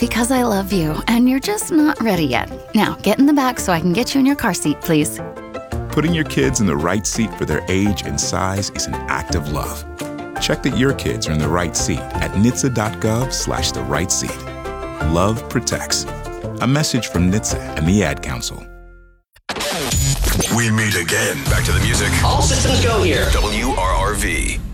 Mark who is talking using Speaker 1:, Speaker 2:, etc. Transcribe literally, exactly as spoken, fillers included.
Speaker 1: Because I love you, and you're just not ready yet. Now, get in the back so I can get you in your car seat, please.
Speaker 2: Putting your kids in the right seat for their age and size is an act of love. Check that your kids are in the right seat at N H T S A dot gov slash the right seat. Love protects. A message from N H T S A and the Ad Council.
Speaker 3: We meet again. Back to the music.
Speaker 4: All systems go here.
Speaker 3: W R R V.